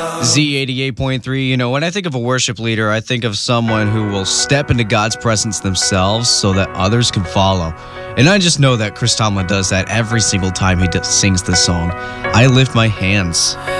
Z88.3, when I think of a worship leader, I think of someone who will step into God's presence themselves so that others can follow. And I just know that Chris Tomlin does that every single time he sings this song. I lift my hands.